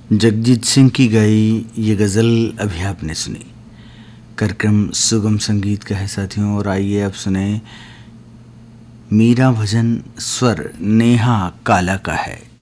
जगजीत सिंह की गाई ये गज़ल अभी आपने सुनी। कार्यक्रम सुगम संगीत का है साथियों, और आइए अब सुने मीरा भजन स्वर नेहा काला का है।